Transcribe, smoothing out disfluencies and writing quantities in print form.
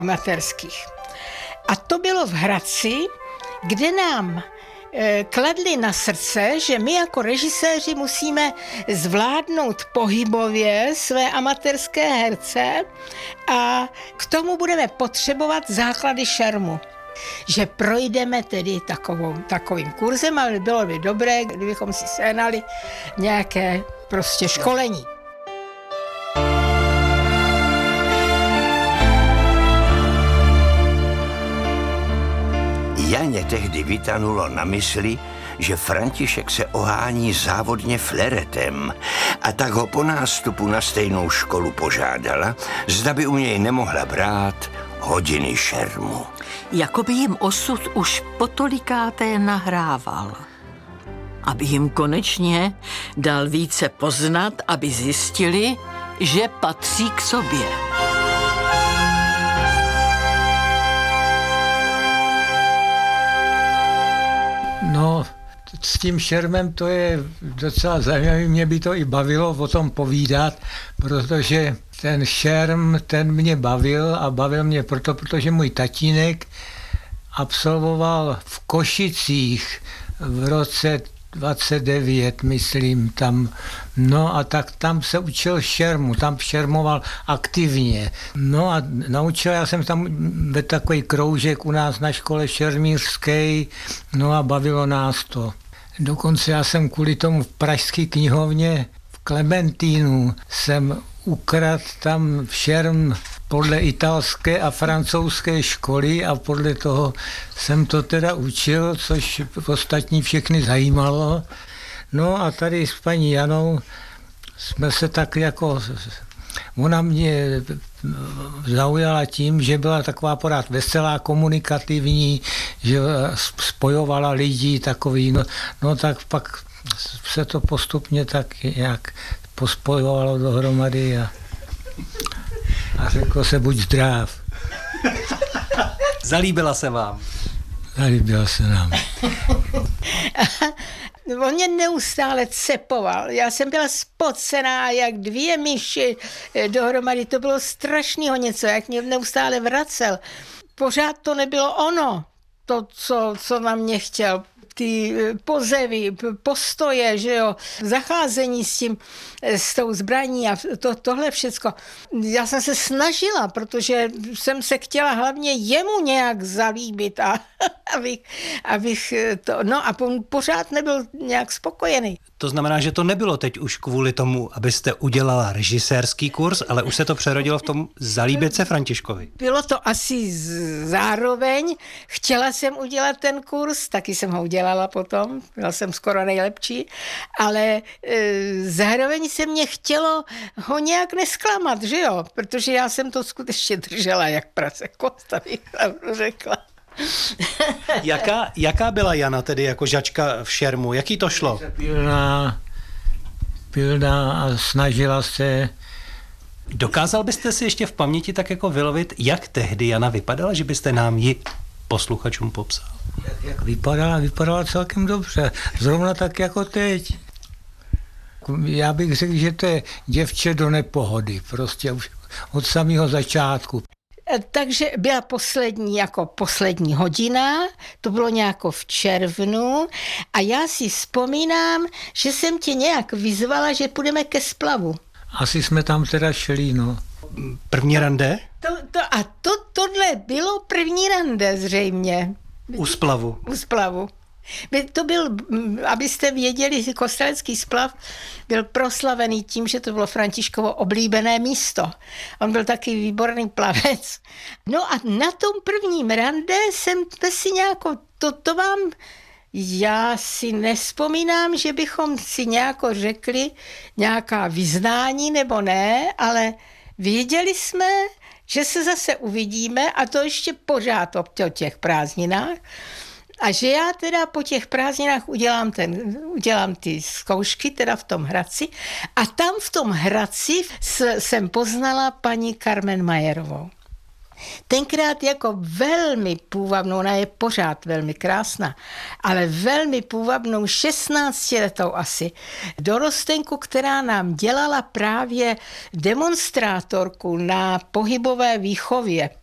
amatérských. A to bylo v Hradci, kde nám kladli na srdce, že my jako režiséři musíme zvládnout pohybově své amatérské herce a k tomu budeme potřebovat základy šermu. Že projdeme tedy takovým kurzem, ale bylo by dobré, kdybychom si sehnali nějaké prostě školení. Janě tehdy vytanulo na mysli, že František se ohání závodně fleretem, a tak ho po nástupu na stejnou školu požádala, zda by u něj nemohla brát hodiny šermu. Jakoby jim osud už potolikáté nahrával. Aby jim konečně dal více poznat, aby zjistili, že patří k sobě. No, s tím šermem to je docela zajímavé, mě by to i bavilo o tom povídat, protože ten šerm, ten mě bavil a bavil mě protože můj tatínek absolvoval v Košicích v roce 29, myslím, tam. No a tak tam se učil šermu, tam šermoval aktivně. No a naučil, já jsem tam ve takový kroužek u nás na škole šermířské, no a bavilo nás to. Dokonce já jsem kvůli tomu v pražské knihovně v Klementínu jsem ukradl tam šerm podle italské a francouzské školy a podle toho jsem to teda učil, což ostatní všechny zajímalo. No a tady s paní Janou jsme se tak jako, ona mě zaujala tím, že byla taková pořád veselá, komunikativní, že spojovala lidi takový, no tak pak se to postupně tak nějak pospojovalo dohromady a řeklo se buď zdrav. Zalíbila se vám? Zalíbila se nám. On mě neustále cepoval. Já jsem byla spocená jak dvě myši dohromady. To bylo strašného něco, jak mě neustále vracel. Pořád to nebylo ono, to, co na mě chtěl. Ty pozevy, postoje, že jo, zacházení s tou zbraní a tohle všecko. Já jsem se snažila, protože jsem se chtěla hlavně jemu nějak zalíbit a abych to, no a pořád nebyl nějak spokojený. To znamená, že to nebylo teď už kvůli tomu, abyste udělala režisérský kurz, ale už se to přerodilo v tom zalíbit se Františkovi. Bylo to asi zároveň. Chtěla jsem udělat ten kurz, taky jsem ho udělala potom, byla jsem skoro nejlepší, ale zároveň se mě chtělo ho nějak nesklamat, že jo? Protože já jsem to skutečně držela jak prase kost, abych řekla. Jaká byla Jana tedy jako žačka v šermu? Jaký to šlo? Pilná a snažila se. Dokázal byste si ještě v paměti tak jako vylovit, jak tehdy Jana vypadala, že byste nám ji posluchačům popsal? Jak vypadala celkem dobře. Zrovna tak jako teď. Já bych řekl, že to je děvče do nepohody. Prostě už od samého začátku. Takže byla poslední hodina, to bylo nějako v červnu a já si vzpomínám, že jsem tě nějak vyzvala, že půjdeme ke splavu. Asi jsme tam teda šli, no. První rande? Tohle bylo první rande zřejmě. U splavu. U splavu. To byl, abyste věděli, Kostelecký splav byl proslavený tím, že to bylo Františkovo oblíbené místo. On byl taky výborný plavec. No a na tom prvním rande jsem si nějako, to vám, já si nevzpomínám, že bychom si nějako řekli nějaká vyznání nebo ne, ale věděli jsme, že se zase uvidíme a to ještě pořád o těch prázdninách. A že já teda po těch prázdninách udělám ty zkoušky teda v tom Hradci a tam v tom Hradci jsem poznala paní Carmen Majerovou. Tenkrát jako velmi půvabnou, ona je pořád velmi krásná, ale velmi půvabnou 16letou asi dorostenku, která nám dělala právě demonstrátorku na pohybové výchově.